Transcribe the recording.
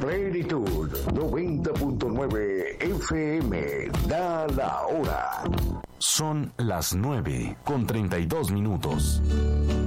Plenitud 90.9 FM. Da la hora. Son las 9:32.